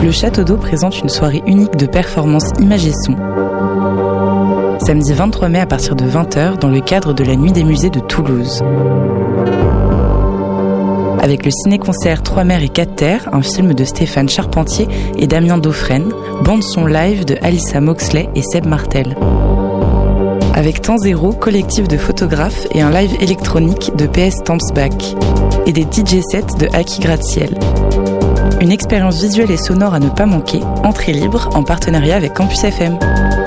Le Château d'Eau présente une soirée unique de performances images et son. Samedi 23 mai à partir de 20h dans le cadre de la Nuit des musées de Toulouse. Avec le ciné-concert 3 mers et 4 terres, un film de Stéphane Charpentier et Damien Dauphren, bande-son live de Alyssa Moxley et Seb Martel. Avec Temps Zéro, collectif de photographes et un live électronique de PS Tampsback. Et des DJ sets de Aki Gratte-Ciel. Une expérience visuelle et sonore à ne pas manquer, entrée libre en partenariat avec Campus FM.